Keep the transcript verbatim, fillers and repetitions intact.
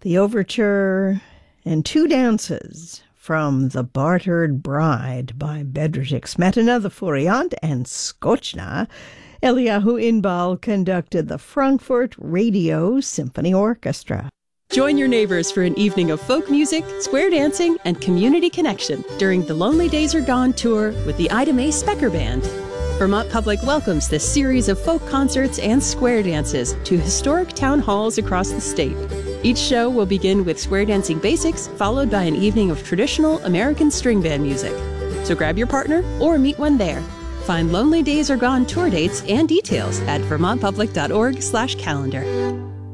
the overture, and two dances from The Bartered Bride by Bedřich Smetana, the Furiant, and Skočná. Eliyahu Inbal conducted the Frankfurt Radio Symphony Orchestra. Join your neighbors for an evening of folk music, square dancing, and community connection during the Lonely Days Are Gone tour with the Ida Mae Specker Band. Vermont Public welcomes this series of folk concerts and square dances to historic town halls across the state. Each show will begin with square dancing basics, followed by an evening of traditional American string band music. So grab your partner or meet one there. Find Lonely Days Are Gone tour dates and details at vermont public dot org slash calendar.